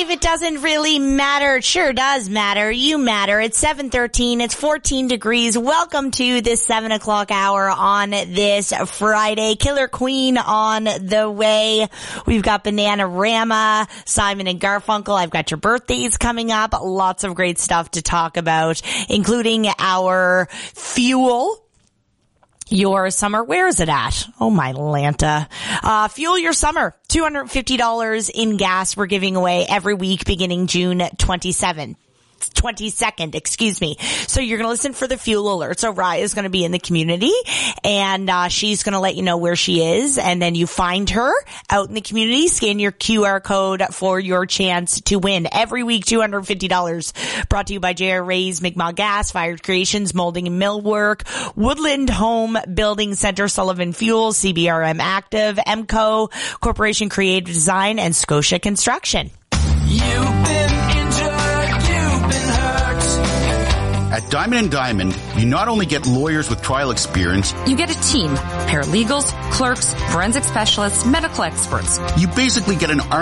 Dave, it doesn't really matter. It sure does matter. You matter. It's 7:13. It's 14 degrees. Welcome to this 7 o'clock hour on this Friday. Killer Queen on the way. We've got Bananarama, Simon and Garfunkel. I've got your birthdays coming up. Lots of great stuff to talk about, including our fuel. Your summer, where is it at? Oh, my Lanta. Fuel your summer. $250 in gas we're giving away every week beginning June 22nd, excuse me. So you're going to listen for the fuel alert. So Raya is going to be in the community and she's going to let you know where she is, and then you find her out in the community, scan your QR code for your chance to win. Every week, $250 brought to you by J.R. Ray's, Mi'kmaq Gas, Fired Creations, Molding and Millwork, Woodland Home Building Center, Sullivan Fuels, CBRM Active, MCO, Corporation Creative Design, and Scotia Construction. You've been At Diamond & Diamond, you not only get lawyers with trial experience, you get a team, paralegals, clerks, forensic specialists, medical experts. You basically get an